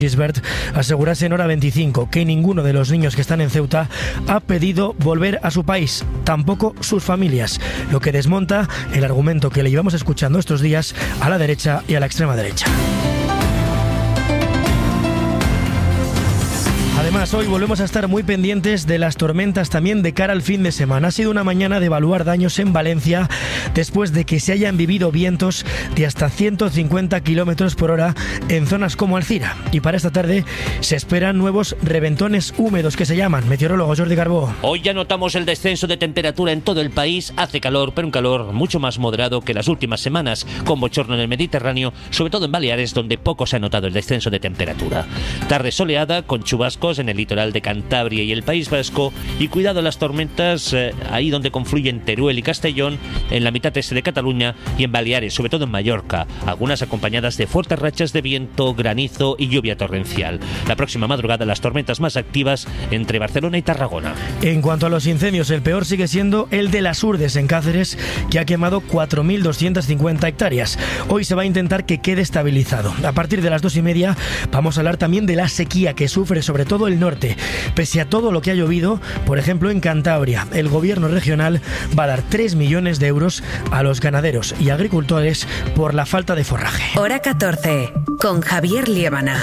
Gisbert asegurase en Hora 25 que ninguno de los niños que están en Ceuta ha pedido volver a su país, tampoco sus familias, lo que desmonta el argumento que le llevamos escuchando estos días a la derecha y a la extrema derecha. Además, hoy volvemos a estar muy pendientes de las tormentas también de cara al fin de semana. Ha sido una mañana de evaluar daños en Valencia después de que se hayan vivido vientos de hasta 150 kilómetros por hora en zonas como Alcira. Y para esta tarde se esperan nuevos reventones húmedos que se llaman. Meteorólogo Jordi Carbó. Hoy ya notamos el descenso de temperatura en todo el país. Hace calor, pero un calor mucho más moderado que las últimas semanas, con bochorno en el Mediterráneo, sobre todo en Baleares, donde poco se ha notado el descenso de temperatura. Tarde soleada, con chubascos en el litoral de Cantabria y el País Vasco, y cuidado las tormentas ahí donde confluyen Teruel y Castellón, en la mitad este de Cataluña y en Baleares, sobre todo en Mallorca, algunas acompañadas de fuertes rachas de viento, granizo y lluvia torrencial. La próxima madrugada las tormentas más activas entre Barcelona y Tarragona. En cuanto a los incendios, el peor sigue siendo el de Las Urdes en Cáceres, que ha quemado 4.250 hectáreas. Hoy se va a intentar que quede estabilizado. A partir de las 2:30 vamos a hablar también de la sequía que sufre sobre todo el norte. Pese a todo lo que ha llovido, por ejemplo en Cantabria, el gobierno regional va a dar 3 millones de euros a los ganaderos y agricultores por la falta de forraje. Hora 14, con Javier Liébana.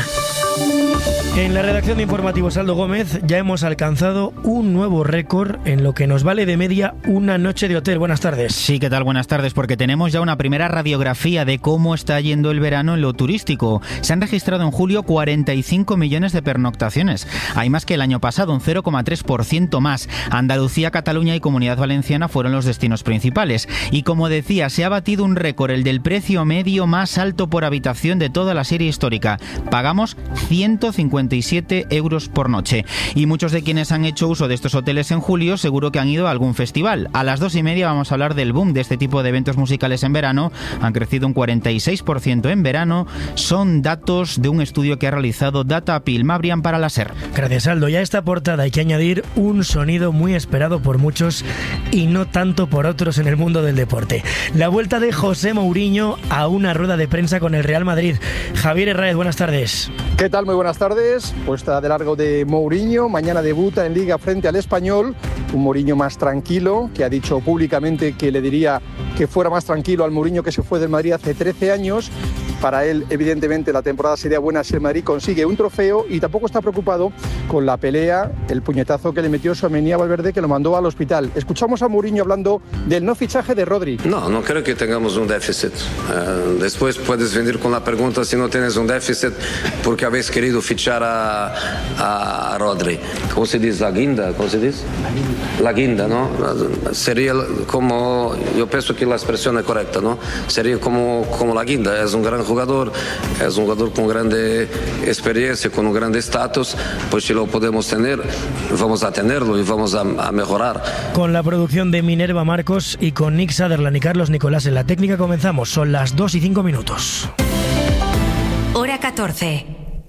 En la redacción de Informativos Aldo Gómez ya hemos alcanzado un nuevo récord en lo que nos vale de media una noche de hotel. Buenas tardes. Sí, ¿qué tal? Buenas tardes, porque tenemos ya una primera radiografía de cómo está yendo el verano en lo turístico. Se han registrado en julio 45 millones de pernoctaciones. Hay más que el año pasado, un 0,3% más. Andalucía, Cataluña y Comunidad Valenciana fueron los destinos principales. Y como decía, se ha batido un récord, el del precio medio más alto por habitación de toda la serie histórica. Pagamos 157 euros por noche. Y muchos de quienes han hecho uso de estos hoteles en julio seguro que han ido a algún festival. A las 2:30 vamos a hablar del boom de este tipo de eventos musicales en verano. Han crecido un 46% en verano. Son datos de un estudio que ha realizado Data Pilmabrian para la SER. Gracias, Aldo. Y a esta portada hay que añadir un sonido muy esperado por muchos y no tanto por otros en el mundo del deporte. La vuelta de José Mourinho a una rueda de prensa con el Real Madrid. Javier Herráez, buenas tardes. ¿Qué tal? Muy buenas tardes. Puesta de largo de Mourinho. Mañana debuta en Liga frente al Español. Un Mourinho más tranquilo, que ha dicho públicamente que le diría que fuera más tranquilo al Mourinho que se fue del Madrid hace 13 años. Para él, evidentemente, la temporada sería buena si el Madrid consigue un trofeo, y tampoco está preocupado con la pelea, el puñetazo que le metió Tchouaméni a Valverde, que lo mandó al hospital. Escuchamos a Mourinho hablando del no fichaje de Rodri. No creo que tengamos un déficit. Después puedes venir con la pregunta si no tienes un déficit porque habéis querido fichar a Rodri. ¿Cómo se dice? ¿La guinda? ¿Cómo se dice? La guinda, ¿no? Sería como, yo pienso que la expresión es correcta, ¿no? Sería como la guinda. Es un gran jugador, es un jugador con grande experiencia, con un grande estatus. Pues si lo podemos tener, vamos a tenerlo y vamos a mejorar. Con la producción de Minerva Marcos y con Nick Sutherland y Carlos Nicolás en la técnica comenzamos. Son las 2:05. Hora 14.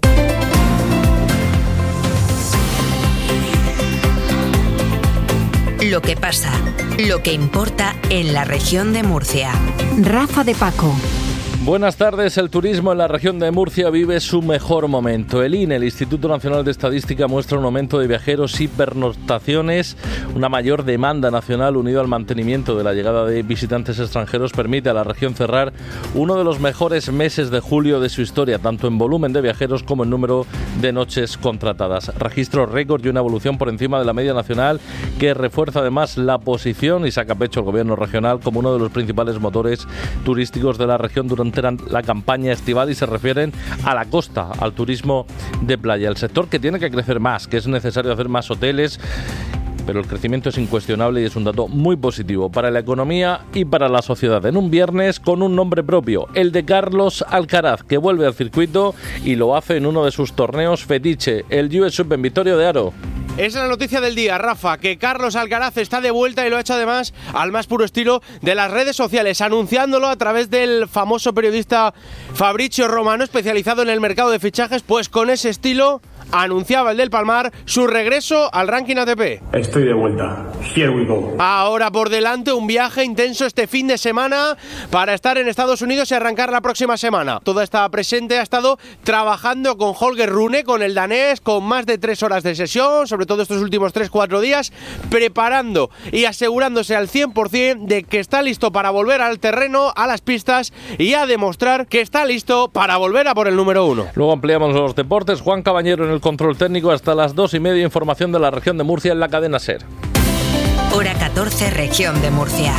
Lo que pasa, lo que importa en la región de Murcia. Rafa de Paco. Buenas tardes. El turismo en la región de Murcia vive su mejor momento. El INE, el Instituto Nacional de Estadística, muestra un aumento de viajeros y pernoctaciones. Una mayor demanda nacional unido al mantenimiento de la llegada de visitantes extranjeros permite a la región cerrar uno de los mejores meses de julio de su historia, tanto en volumen de viajeros como en número de noches contratadas. Registro récord y una evolución por encima de la media nacional que refuerza además la posición y saca pecho el gobierno regional como uno de los principales motores turísticos de la región durante la campaña estival, y se refieren a la costa, al turismo de playa, el sector que tiene que crecer más, que es necesario hacer más hoteles, pero el crecimiento es incuestionable y es un dato muy positivo para la economía y para la sociedad. En un viernes con un nombre propio, el de Carlos Alcaraz, que vuelve al circuito y lo hace en uno de sus torneos fetiche, el US Open Vittorio de Aro. Esa es la noticia del día, Rafa, que Carlos Alcaraz está de vuelta y lo ha hecho además al más puro estilo de las redes sociales, anunciándolo a través del famoso periodista Fabrizio Romano, especializado en el mercado de fichajes. Pues con ese estilo anunciaba el del Palmar su regreso al ranking ATP. Estoy de vuelta. Here we go. Ahora por delante un viaje intenso este fin de semana para estar en Estados Unidos y arrancar la próxima semana. Toda esta presente ha estado trabajando con Holger Rune, con el danés, con más de 3 horas de sesión, sobre todo estos últimos 3-4 días, preparando y asegurándose al 100% de que está listo para volver al terreno, a las pistas y a demostrar que está listo para volver a por el número 1. Luego ampliamos los deportes. Juan Cabañero en el control técnico hasta las 2:30. Información de la región de Murcia en la cadena SER. Hora 14, región de Murcia.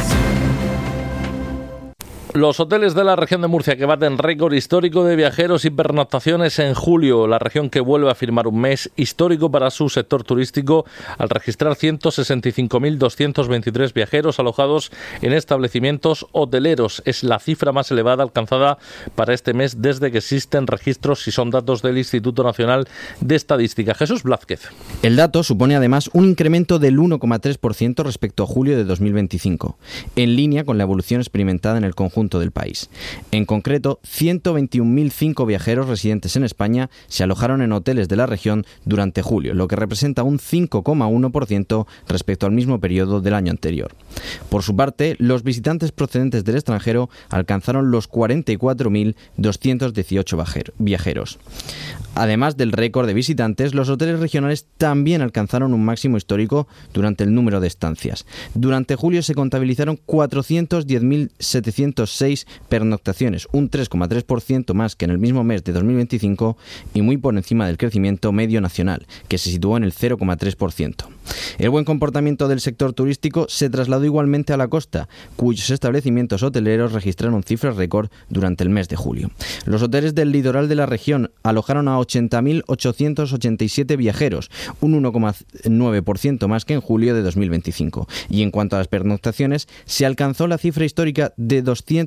Los hoteles de la región de Murcia que baten récord histórico de viajeros y pernoctaciones en julio. La región que vuelve a firmar un mes histórico para su sector turístico al registrar 165.223 viajeros alojados en establecimientos hoteleros. Es la cifra más elevada alcanzada para este mes desde que existen registros y son datos del Instituto Nacional de Estadística. Jesús Blázquez. El dato supone además un incremento del 1,3% respecto a julio de 2025, en línea con la evolución experimentada en el conjunto del país. En concreto, 121.005 viajeros residentes en España se alojaron en hoteles de la región durante julio, lo que representa un 5,1% respecto al mismo periodo del año anterior. Por su parte, los visitantes procedentes del extranjero alcanzaron los 44.218 viajeros. Además del récord de visitantes, los hoteles regionales también alcanzaron un máximo histórico durante el número de estancias. Durante julio se contabilizaron 410.706 pernoctaciones, un 3,3% más que en el mismo mes de 2025 y muy por encima del crecimiento medio nacional, que se situó en el 0,3%. El buen comportamiento del sector turístico se trasladó igualmente a la costa, cuyos establecimientos hoteleros registraron cifras récord durante el mes de julio. Los hoteles del litoral de la región alojaron a 80.887 viajeros, un 1,9% más que en julio de 2025. Y en cuanto a las pernoctaciones, se alcanzó la cifra histórica de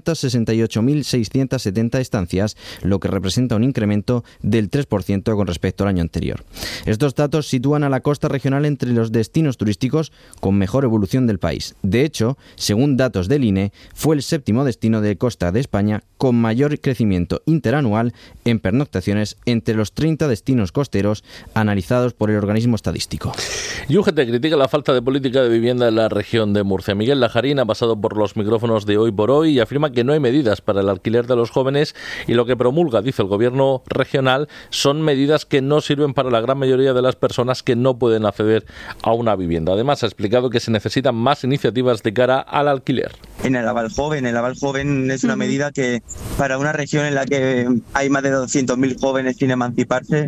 268.670 estancias, lo que representa un incremento del 3% con respecto al año anterior. Estos datos sitúan a la costa regional entre los destinos turísticos con mejor evolución del país. De hecho, según datos del INE, fue el 7º destino de costa de España con mayor crecimiento interanual en pernoctaciones entre los 30 destinos costeros analizados por el organismo estadístico. Y UGT critica la falta de política de vivienda en la región de Murcia. Miguel Lajarín ha pasado por los micrófonos de Hoy por Hoy y afirma que no hay medidas para el alquiler de los jóvenes y lo que promulga, dice el gobierno regional, son medidas que no sirven para la gran mayoría de las personas que no pueden acceder a una vivienda. Además, ha explicado que se necesitan más iniciativas de cara al alquiler. En el Aval Joven es una medida que para una región en la que hay más de 200.000 jóvenes sin emanciparse,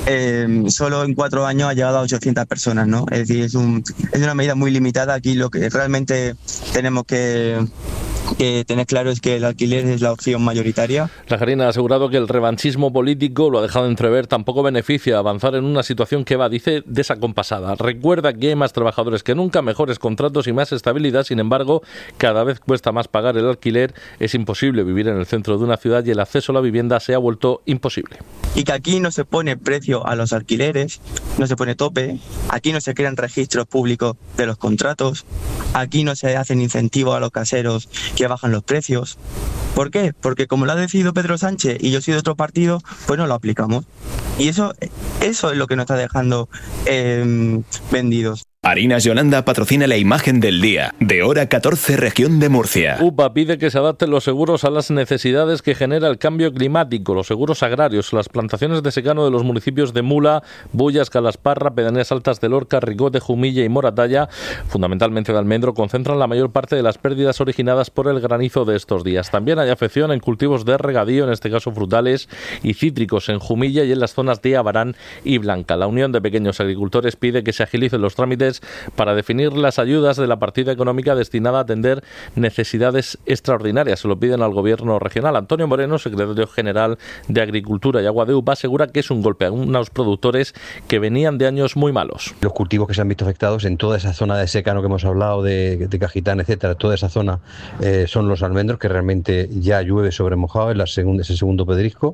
solo en 4 años ha llegado a 800 personas, ¿no? Es decir, es una medida muy limitada. Aquí lo que realmente tenemos que tener claro es que el alquiler es la opción mayoritaria. Lajarín ha asegurado que el revanchismo político, lo ha dejado entrever, tampoco beneficia a avanzar en una situación que va, dice, desacompasada. Recuerda que hay más trabajadores que nunca, mejores contratos y más estabilidad. Sin embargo, cada vez cuesta más pagar el alquiler. Es imposible vivir en el centro de una ciudad y el acceso a la vivienda se ha vuelto imposible. Y que aquí no se pone precio a los alquileres, no se pone tope, aquí no se crean registros públicos de los contratos, aquí no se hacen incentivos a los caseros que bajan los precios. ¿Por qué? Porque como lo ha decidido Pedro Sánchez y yo soy de otro partido, pues no lo aplicamos. Y eso es lo que nos está dejando vendidos. Harinas Yolanda patrocina la imagen del día, de Hora 14, región de Murcia. UPA pide que se adapten los seguros a las necesidades que genera el cambio climático. Los seguros agrarios, las plantaciones de secano de los municipios de Mula, Bullas, Calasparra, Pedanías Altas de Lorca, Rigote, Jumilla y Moratalla, fundamentalmente de almendro, concentran la mayor parte de las pérdidas originadas por el granizo de estos días. También hay afección en cultivos de regadío, en este caso frutales y cítricos, en Jumilla y en las zonas de Abarán y Blanca. La Unión de Pequeños Agricultores pide que se agilicen los trámites para definir las ayudas de la partida económica destinada a atender necesidades extraordinarias. Se lo piden al gobierno regional. Antonio Moreno, secretario general de Agricultura y Agua de UPA, asegura que es un golpe a unos productores que venían de años muy malos. Los cultivos que se han visto afectados en toda esa zona de secano que hemos hablado, de Cajitán, etcétera, toda esa zona son los almendros, que realmente ya llueve sobre mojado, ese segundo pedrisco,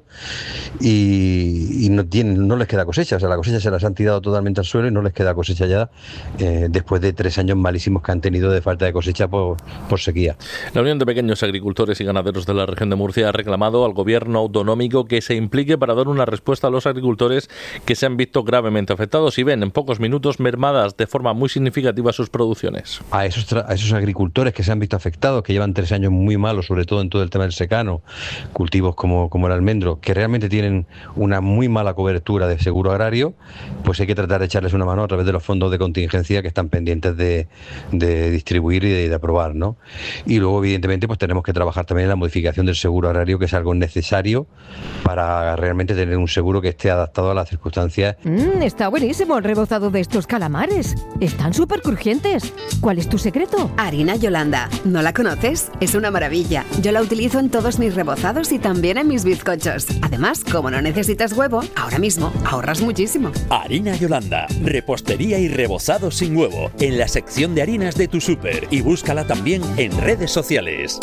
y no les queda cosecha. O sea, la cosecha se las han tirado totalmente al suelo y no les queda cosecha ya después de 3 años malísimos que han tenido de falta de cosecha por sequía. La Unión de Pequeños Agricultores y Ganaderos de la región de Murcia ha reclamado al gobierno autonómico que se implique para dar una respuesta a los agricultores que se han visto gravemente afectados y ven en pocos minutos mermadas de forma muy significativa sus producciones. A esos agricultores que se han visto afectados, que llevan 3 años muy malos, sobre todo en todo el tema del secano, cultivos como el almendro, que realmente tienen una muy mala cobertura de seguro agrario, pues hay que tratar de echarles una mano a través de los fondos de contingencia que están pendientes de distribuir y de aprobar, ¿no? Y luego, evidentemente, pues tenemos que trabajar también en la modificación del seguro agrario, que es algo necesario para realmente tener un seguro que esté adaptado a las circunstancias. Está buenísimo el rebozado de estos calamares. Están súper crujientes. ¿Cuál es tu secreto? Harina Yolanda. ¿No la conoces? Es una maravilla. Yo la utilizo en todos mis rebozados y también en mis bizcochos. Además, como no necesitas huevo, ahora mismo ahorras muchísimo. Harina Yolanda. Repostería y rebozado sin huevo. En la sección de harinas de tu súper. Y búscala también en redes sociales.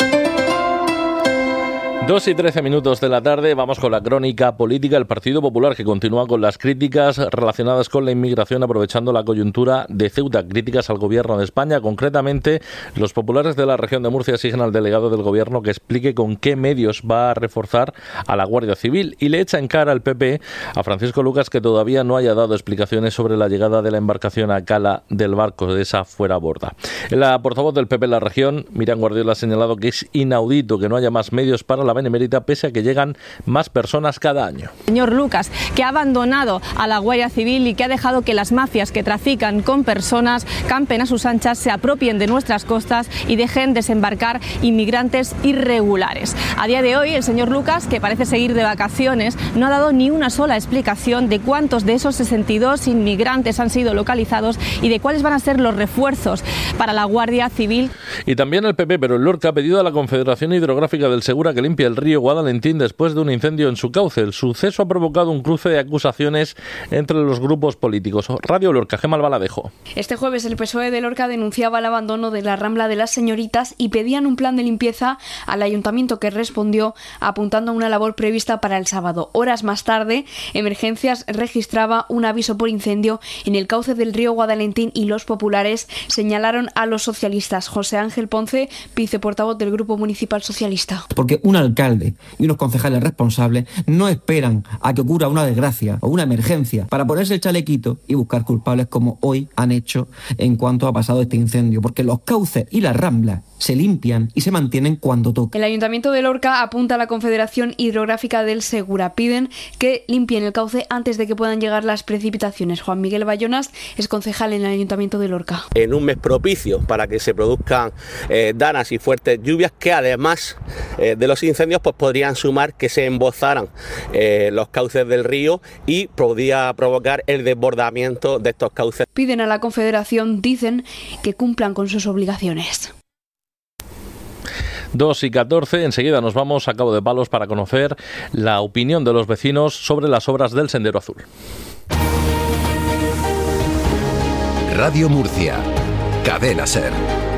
2:13 de la tarde, vamos con la crónica política. El Partido Popular, que continúa con las críticas relacionadas con la inmigración, aprovechando la coyuntura de Ceuta. Críticas al gobierno de España. Concretamente, los populares de la región de Murcia exigen al delegado del gobierno que explique con qué medios va a reforzar a la Guardia Civil y le echa en cara al PP a Francisco Lucas que todavía no haya dado explicaciones sobre la llegada de la embarcación a cala del barco de esa fuera borda. La portavoz del PP en la región, Miriam Guardiola, ha señalado que es inaudito que no haya más medios para la Benemérita, pese a que llegan más personas cada año. Señor Lucas, que ha abandonado a la Guardia Civil y que ha dejado que las mafias que trafican con personas campen a sus anchas, se apropien de nuestras costas y dejen desembarcar inmigrantes irregulares. A día de hoy, el señor Lucas, que parece seguir de vacaciones, no ha dado ni una sola explicación de cuántos de esos 62 inmigrantes han sido localizados y de cuáles van a ser los refuerzos para la Guardia Civil. Y también el PP, pero el Lorca ha pedido a la Confederación Hidrográfica del Segura que limpie el río Guadalentín después de un incendio en su cauce. El suceso ha provocado un cruce de acusaciones entre los grupos políticos. Radio Lorca, Gemma Albaladejo. Este jueves el PSOE de Lorca denunciaba el abandono de la Rambla de las Señoritas y pedían un plan de limpieza al ayuntamiento, que respondió apuntando a una labor prevista para el sábado. Horas más tarde, Emergencias registraba un aviso por incendio en el cauce del río Guadalentín y los populares señalaron a los socialistas. José Ángel Ponce, viceportavoz del Grupo Municipal Socialista. Porque un alcalde y unos concejales responsables no esperan a que ocurra una desgracia o una emergencia para ponerse el chalequito y buscar culpables, como hoy han hecho en cuanto ha pasado este incendio, porque los cauces y las ramblas se limpian y se mantienen cuando toca. El Ayuntamiento de Lorca apunta a la Confederación Hidrográfica del Segura. Piden que limpien el cauce antes de que puedan llegar las precipitaciones. Juan Miguel Bayonas es concejal en el Ayuntamiento de Lorca. En un mes propicio para que se produzcan danas y fuertes lluvias, que además de los incendios pues podrían sumar que se embozaran los cauces del río y podría provocar el desbordamiento de estos cauces. Piden a la Confederación, dicen, que cumplan con sus obligaciones. 2:14, enseguida nos vamos a Cabo de Palos para conocer la opinión de los vecinos sobre las obras del Sendero Azul. Radio Murcia, Cadena SER.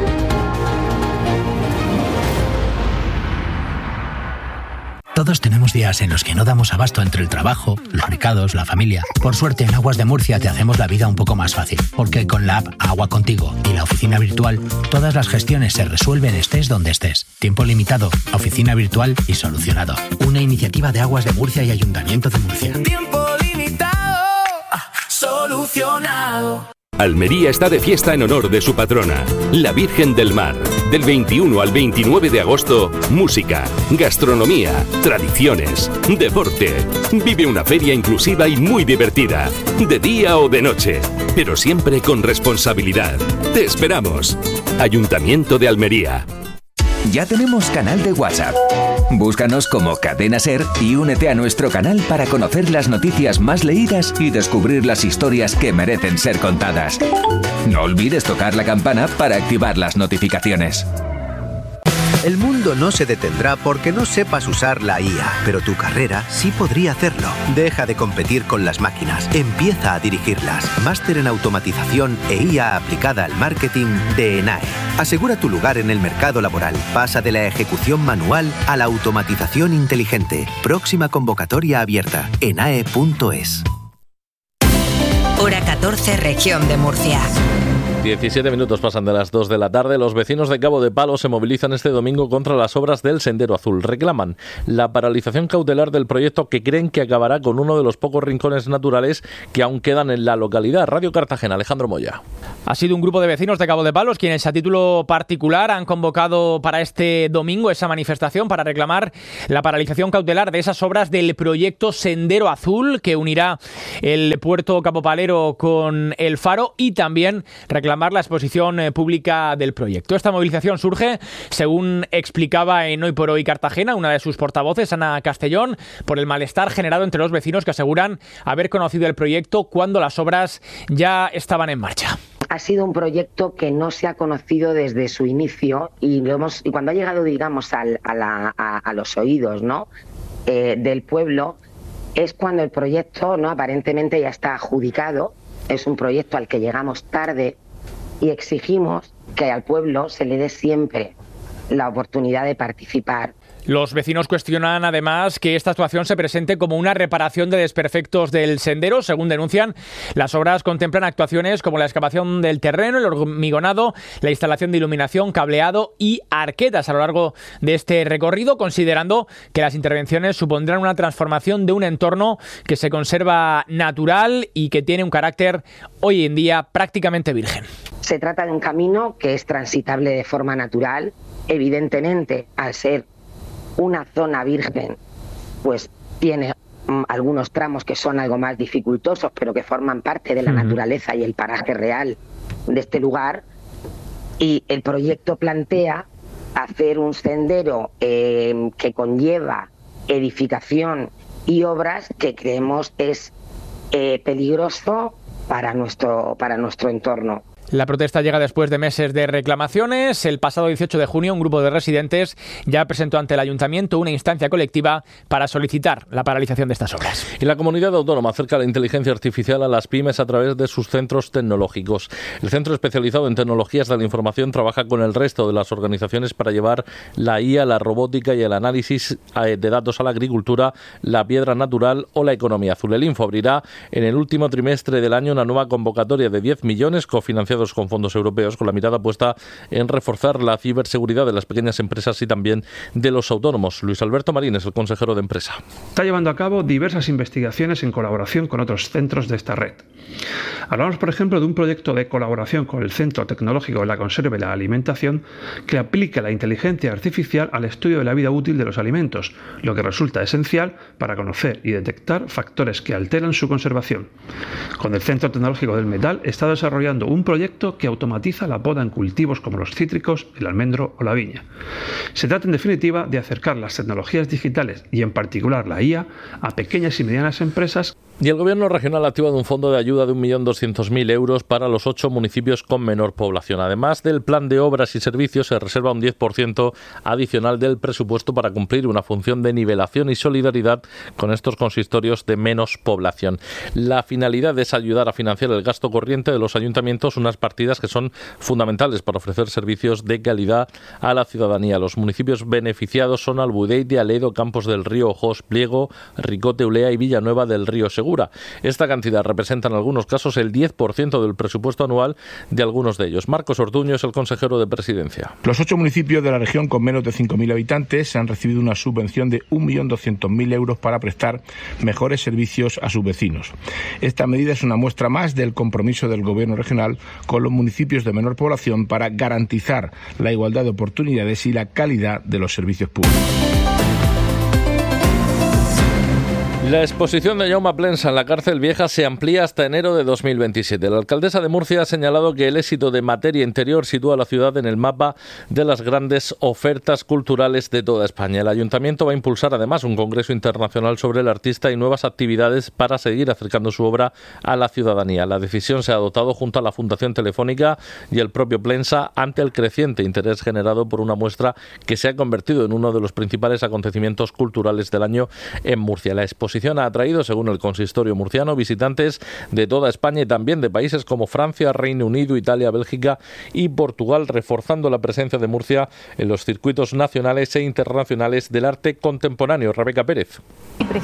Todos tenemos días en los que no damos abasto entre el trabajo, los recados, la familia. Por suerte, en Aguas de Murcia te hacemos la vida un poco más fácil, porque con la app Agua Contigo y la oficina virtual, todas las gestiones se resuelven estés donde estés. Tiempo limitado, oficina virtual y solucionado. Una iniciativa de Aguas de Murcia y Ayuntamiento de Murcia. Tiempo limitado, solucionado. Almería está de fiesta en honor de su patrona, la Virgen del Mar. Del 21 al 29 de agosto, música, gastronomía, tradiciones, deporte. Vive una feria inclusiva y muy divertida, de día o de noche, pero siempre con responsabilidad. Te esperamos. Ayuntamiento de Almería. Ya tenemos canal de WhatsApp. Búscanos como Cadena SER y únete a nuestro canal para conocer las noticias más leídas y descubrir las historias que merecen ser contadas. No olvides tocar la campana para activar las notificaciones. El mundo no se detendrá porque no sepas usar la IA, pero tu carrera sí podría hacerlo. Deja de competir con las máquinas, empieza a dirigirlas. Máster en automatización e IA aplicada al marketing de ENAE. Asegura tu lugar en el mercado laboral. Pasa de la ejecución manual a la automatización inteligente. Próxima convocatoria abierta. enae.es. Hora 14, región de Murcia. 17 minutos pasan de las 2 de la tarde. Los vecinos de Cabo de Palos se movilizan este domingo contra las obras del Sendero Azul. Reclaman la paralización cautelar del proyecto que creen que acabará con uno de los pocos rincones naturales que aún quedan en la localidad. Radio Cartagena, Alejandro Moya. Ha sido un grupo de vecinos de Cabo de Palos quienes a título particular han convocado para este domingo esa manifestación para reclamar la paralización cautelar de esas obras del proyecto Sendero Azul que unirá el puerto capopalero con el faro y también reclamar la exposición pública del proyecto. Esta movilización surge, según explicaba en Hoy por Hoy Cartagena, una de sus portavoces, Ana Castellón, por el malestar generado entre los vecinos que aseguran haber conocido el proyecto cuando las obras ya estaban en marcha. Ha sido un proyecto que no se ha conocido desde su inicio y cuando ha llegado, digamos, a los oídos, ¿no?, del pueblo, es cuando el proyecto, ¿no?, aparentemente ya está adjudicado. Es un proyecto al que llegamos tarde y exigimos que al pueblo se le dé siempre la oportunidad de participar. Los vecinos cuestionan además que esta actuación se presente como una reparación de desperfectos del sendero. Según denuncian, las obras contemplan actuaciones como la excavación del terreno, el hormigonado, la instalación de iluminación, cableado y arquetas a lo largo de este recorrido, considerando que las intervenciones supondrán una transformación de un entorno que se conserva natural y que tiene un carácter hoy en día prácticamente virgen. Se trata de un camino que es transitable de forma natural. Evidentemente, al ser una zona virgen, pues tiene algunos tramos que son algo más dificultosos, pero que forman parte de la naturaleza y el paraje real de este lugar. Y el proyecto plantea hacer un sendero que conlleva edificación y obras que creemos es peligroso para nuestro entorno. La protesta llega después de meses de reclamaciones. El pasado 18 de junio, un grupo de residentes ya presentó ante el ayuntamiento una instancia colectiva para solicitar la paralización de estas obras. Y la comunidad autónoma acerca la inteligencia artificial a las pymes a través de sus centros tecnológicos. El Centro Especializado en Tecnologías de la Información trabaja con el resto de las organizaciones para llevar la IA, la robótica y el análisis de datos a la agricultura, la piedra natural o la economía azul. El Info abrirá en el último trimestre del año una nueva convocatoria de 10 millones cofinanciados con fondos europeos, con la mirada puesta en reforzar la ciberseguridad de las pequeñas empresas y también de los autónomos. Luis Alberto Marín es el consejero de empresa. Está llevando a cabo diversas investigaciones en colaboración con otros centros de esta red. Hablamos, por ejemplo, de un proyecto de colaboración con el Centro Tecnológico de la Conserva y la Alimentación que aplica la inteligencia artificial al estudio de la vida útil de los alimentos, lo que resulta esencial para conocer y detectar factores que alteran su conservación. Con el Centro Tecnológico del Metal está desarrollando un proyecto que automatiza la poda en cultivos como los cítricos, el almendro o la viña. Se trata, en definitiva, de acercar las tecnologías digitales y en particular la IA a pequeñas y medianas empresas. Y el Gobierno regional ha activado un fondo de ayuda de 1.200.000 euros para los 8 municipios con menor población. Además del plan de obras y servicios, se reserva un 10% adicional del presupuesto para cumplir una función de nivelación y solidaridad con estos consistorios de menos población. La finalidad es ayudar a financiar el gasto corriente de los ayuntamientos, unas partidas que son fundamentales para ofrecer servicios de calidad a la ciudadanía. Los municipios beneficiados son Albudeite, Aledo, Campos del Río, Ojos, Pliego, Ricote, Ulea y Villanueva del Río Segura. Esta cantidad representa en algunos casos el 10% del presupuesto anual de algunos de ellos. Marcos Ortuño es el consejero de Presidencia. Los 8 municipios de la región con menos de 5.000 habitantes han recibido una subvención de 1.200.000 euros para prestar mejores servicios a sus vecinos. Esta medida es una muestra más del compromiso del Gobierno regional con los municipios de menor población para garantizar la igualdad de oportunidades y la calidad de los servicios públicos. La exposición de Jaume Plensa en la cárcel vieja se amplía hasta enero de 2027. La alcaldesa de Murcia ha señalado que el éxito de Materia Interior sitúa a la ciudad en el mapa de las grandes ofertas culturales de toda España. El ayuntamiento va a impulsar además un congreso internacional sobre el artista y nuevas actividades para seguir acercando su obra a la ciudadanía. La decisión se ha adoptado junto a la Fundación Telefónica y el propio Plensa ante el creciente interés generado por una muestra que se ha convertido en uno de los principales acontecimientos culturales del año en Murcia. La exposición ha atraído, según el consistorio murciano, visitantes de toda España y también de países como Francia, Reino Unido, Italia, Bélgica y Portugal, reforzando la presencia de Murcia en los circuitos nacionales e internacionales del arte contemporáneo. Rebeca Pérez.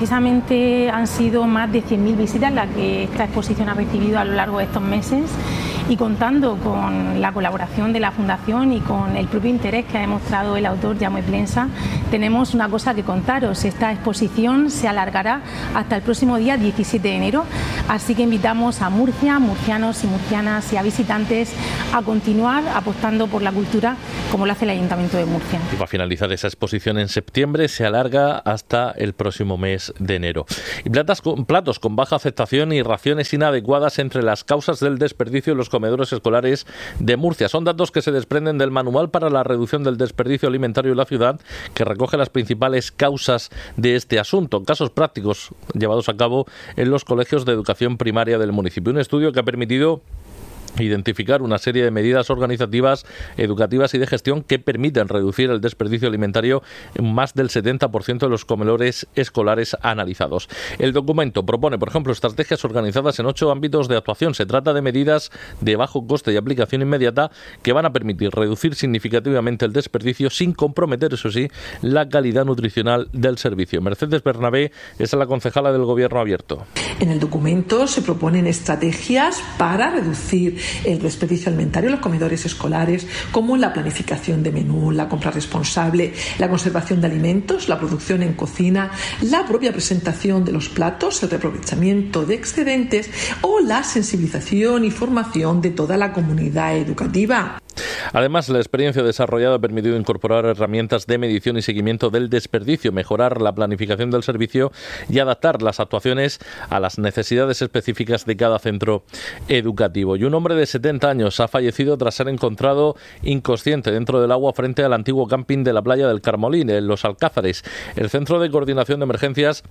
Precisamente han sido más de 100.000 visitas las que esta exposición ha recibido a lo largo de estos meses y contando con la colaboración de la Fundación y con el propio interés que ha demostrado el autor Jaume Plensa, tenemos una cosa que contaros. Esta exposición se alargará hasta el próximo día 17 de enero, así que invitamos a Murcia, murcianos y murcianas y a visitantes a continuar apostando por la cultura como lo hace el Ayuntamiento de Murcia. Y va a finalizar esa exposición en septiembre, se alarga hasta el próximo mes de enero. Y platos con baja aceptación y raciones inadecuadas entre las causas del desperdicio en los comedores escolares de Murcia. Son datos que se desprenden del Manual para la Reducción del Desperdicio Alimentario en la ciudad, que recoge las principales causas de este asunto, casos prácticos llevados a cabo en los colegios de educación primaria del municipio. Un estudio que ha permitido identificar una serie de medidas organizativas, educativas y de gestión que permiten reducir el desperdicio alimentario en más del 70% de los comedores escolares analizados. El documento propone, por ejemplo, estrategias organizadas en 8 ámbitos de actuación. Se trata de medidas de bajo coste y aplicación inmediata que van a permitir reducir significativamente el desperdicio sin comprometer, eso sí, la calidad nutricional del servicio. Mercedes Bernabé es la concejala del Gobierno Abierto. En el documento se proponen estrategias para reducir el desperdicio alimentario en los comedores escolares, como la planificación de menú, la compra responsable, la conservación de alimentos, la producción en cocina, la propia presentación de los platos, el reaprovechamiento de excedentes o la sensibilización y formación de toda la comunidad educativa. Además, la experiencia desarrollada ha permitido incorporar herramientas de medición y seguimiento del desperdicio, mejorar la planificación del servicio y adaptar las actuaciones a las necesidades específicas de cada centro educativo. Y un hombre de 70 años ha fallecido tras ser encontrado inconsciente dentro del agua frente al antiguo camping de la playa del Carmolín, en Los Alcázares. El Centro de Coordinación de Emergencias,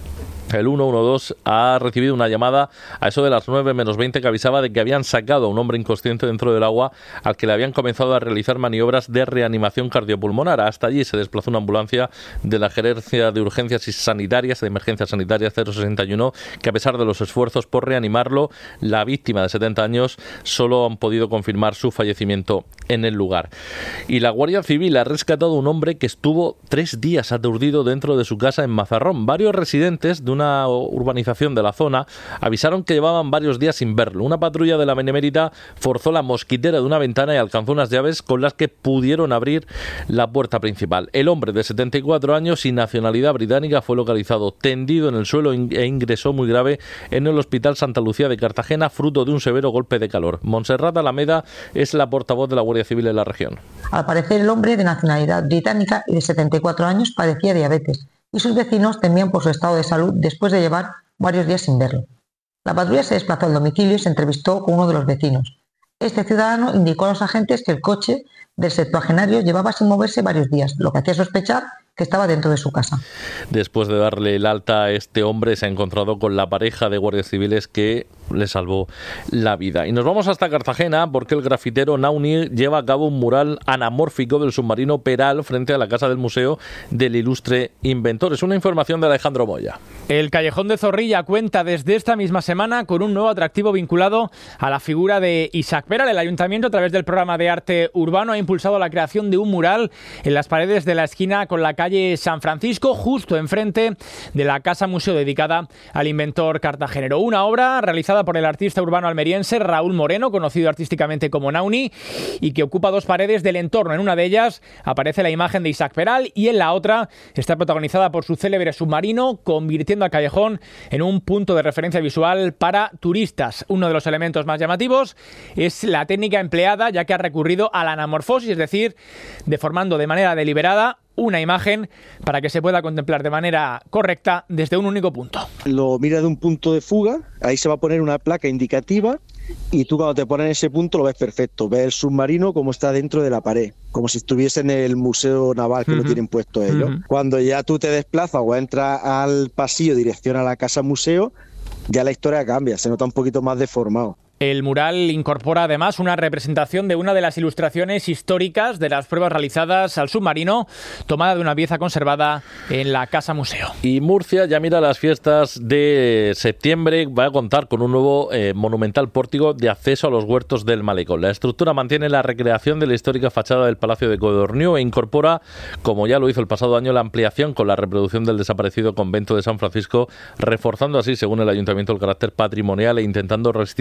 el 112, ha recibido una llamada a eso de las 9 menos 20 que avisaba de que habían sacado a un hombre inconsciente dentro del agua al que le habían comenzado a realizar maniobras de reanimación cardiopulmonar. Hasta allí se desplazó una ambulancia de la Gerencia de Urgencias y Sanitarias, de Emergencias Sanitarias 061, que a pesar de los esfuerzos por reanimarlo, la víctima de 70 años solo han podido confirmar su fallecimiento en el lugar. Y la Guardia Civil ha rescatado a un hombre que estuvo 3 días aturdido dentro de su casa en Mazarrón. Varios residentes de una urbanización de la zona avisaron que llevaban varios días sin verlo. Una patrulla de la Benemérita forzó la mosquitera de una ventana y alcanzó unas llaves con las que pudieron abrir la puerta principal. El hombre de 74 años y nacionalidad británica fue localizado tendido en el suelo e ingresó muy grave en el Hospital Santa Lucía de Cartagena, fruto de un severo golpe de calor. Montserrat Alameda es la portavoz de la Guardia Civil en la región. Al parecer, el hombre de nacionalidad británica y de 74 años padecía diabetes y sus vecinos temían por su estado de salud después de llevar varios días sin verlo. La patrulla se desplazó al domicilio y se entrevistó con uno de los vecinos. Este ciudadano indicó a los agentes que el coche del septuagenario llevaba sin moverse varios días, lo que hacía sospechar que estaba dentro de su casa. Después de darle el alta a este hombre, se ha encontrado con la pareja de guardias civiles que le salvó la vida. Y nos vamos hasta Cartagena porque el grafitero Nauni lleva a cabo un mural anamórfico del submarino Peral frente a la casa del Museo del Ilustre Inventor. Es una información de Alejandro Moya. El Callejón de Zorrilla cuenta desde esta misma semana con un nuevo atractivo vinculado a la figura de Isaac Peral. El Ayuntamiento, a través del programa de arte urbano, ha impulsado la creación de un mural en las paredes de la esquina con la calle San Francisco, justo enfrente de la casa museo dedicada al inventor cartagenero. Una obra realizada por el artista urbano almeriense Raúl Moreno, conocido artísticamente como Nauni, y que ocupa 2 paredes del entorno. En una de ellas aparece la imagen de Isaac Peral y en la otra está protagonizada por su célebre submarino, convirtiendo al callejón en un punto de referencia visual para turistas. Uno de los elementos más llamativos es la técnica empleada, ya que ha recurrido a la anamorfosis, es decir, deformando de manera deliberada una imagen para que se pueda contemplar de manera correcta desde un único punto. Lo mira de un punto de fuga, ahí se va a poner una placa indicativa y tú cuando te pones en ese punto lo ves perfecto, ves el submarino como está dentro de la pared, como si estuviese en el Museo Naval que lo tienen puesto ellos. Cuando ya tú te desplazas o entras al pasillo dirección a la casa museo, ya la historia cambia, se nota un poquito más deformado. El mural incorpora además una representación de una de las ilustraciones históricas de las pruebas realizadas al submarino, tomada de una pieza conservada en la Casa Museo. Y Murcia ya mira las fiestas de septiembre, va a contar con un nuevo monumental pórtico de acceso a los huertos del malecón. La estructura mantiene la recreación de la histórica fachada del Palacio de Codorniu e incorpora, como ya lo hizo el pasado año, la ampliación con la reproducción del desaparecido convento de San Francisco, reforzando así, según el Ayuntamiento, el carácter patrimonial e intentando restituir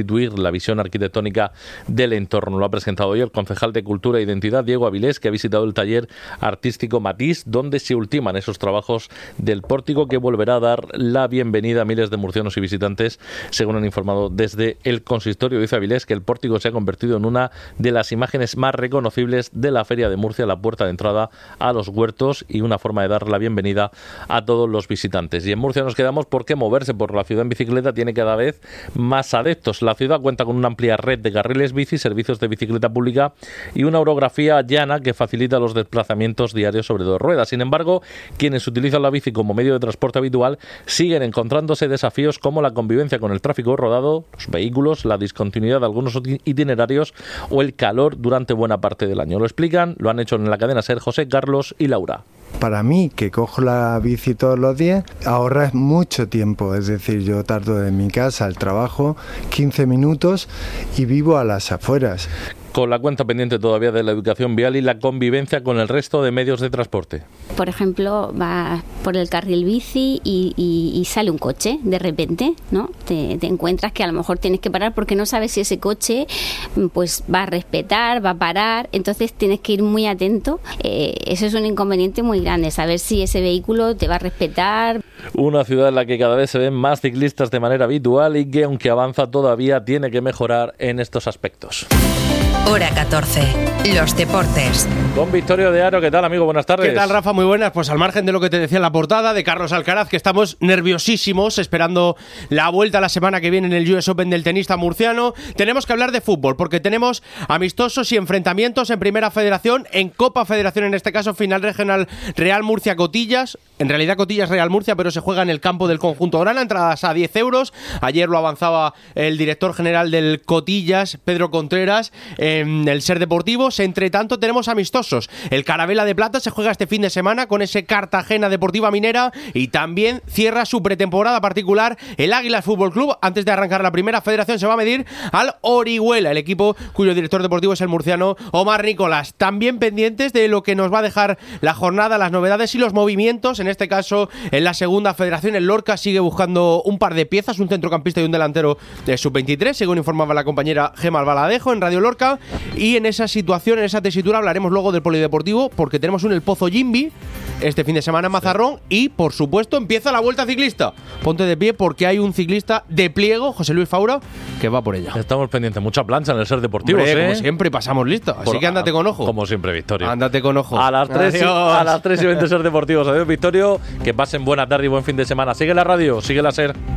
la visión arquitectónica del entorno. Lo ha presentado hoy el concejal de Cultura e Identidad, Diego Avilés, que ha visitado el taller artístico Matiz, donde se ultiman esos trabajos del pórtico que volverá a dar la bienvenida a miles de murcianos y visitantes, según han informado desde el consistorio. Dice Avilés que el pórtico se ha convertido en una de las imágenes más reconocibles de la Feria de Murcia, la puerta de entrada a los huertos y una forma de dar la bienvenida a todos los visitantes. Y en Murcia nos quedamos porque moverse por la ciudad en bicicleta tiene cada vez más adeptos. La ciudad cuenta con una amplia red de carriles bici, servicios de bicicleta pública y una orografía llana que facilita los desplazamientos diarios sobre dos ruedas. Sin embargo, quienes utilizan la bici como medio de transporte habitual siguen encontrándose desafíos como la convivencia con el tráfico rodado, los vehículos, la discontinuidad de algunos itinerarios o el calor durante buena parte del año. Lo explican, lo han hecho en la cadena SER José, Carlos y Laura. Para mí, que cojo la bici todos los días, ahorras mucho tiempo. Es decir, yo tardo de mi casa al trabajo 15 minutos y vivo a las afueras. Con la cuenta pendiente todavía de la educación vial y la convivencia con el resto de medios de transporte. Por ejemplo, vas por el carril bici y sale un coche de repente, ¿no? Te encuentras que a lo mejor tienes que parar porque no sabes si ese coche pues va a respetar, va a parar, entonces tienes que ir muy atento. Eso es un inconveniente muy grande, saber si ese vehículo te va a respetar. Una ciudad en la que cada vez se ven más ciclistas de manera habitual y que, aunque avanza, todavía tiene que mejorar en estos aspectos. Hora 14. Los deportes. Con Victorio de Aro. ¿Qué tal, amigo? Buenas tardes. ¿Qué tal, Rafa? Muy buenas. Pues al margen de lo que te decía en la portada de Carlos Alcaraz, que estamos nerviosísimos esperando la vuelta la semana que viene en el US Open del tenista murciano, tenemos que hablar de fútbol, porque tenemos amistosos y enfrentamientos en Primera Federación, en Copa Federación, en este caso final regional Real Murcia Cotillas. En realidad Cotillas Real Murcia, pero se juega en el campo del conjunto grana, entradas a 10 euros. Ayer lo avanzaba el director general del Cotillas, Pedro Contreras, en el SER Deportivos. Entre tanto tenemos amistosos. El Carabela de Plata se juega este fin de semana con ese Cartagena Deportiva Minera, y también cierra su pretemporada particular el Águilas Fútbol Club. Antes de arrancar la Primera Federación se va a medir al Orihuela, el equipo cuyo director deportivo es el murciano Omar Nicolás. También pendientes de lo que nos va a dejar la jornada, las novedades y los movimientos. En este caso, en la Segunda Federación, el Lorca sigue buscando un par de piezas, un centrocampista y un delantero de sub-23, según informaba la compañera Gemma Albaladejo en Radio Lorca. Y en esa situación, en esa tesitura, hablaremos luego del polideportivo, porque tenemos el Pozo Jimbi este fin de semana en Mazarrón. Y, por supuesto, empieza la Vuelta Ciclista. Ponte de pie, porque hay un ciclista de pliego, José Luis Faura, que va por ella. Estamos pendientes, mucha plancha en el SER Deportivo. Como siempre, pasamos lista. Así que ándate con ojo. Como siempre, Victorio. Ándate con ojo. A las 3 y 20 SER Deportivos. Adiós, Victorio. Que pasen buena tarde y buen fin de semana. Sigue la radio, sigue la SER.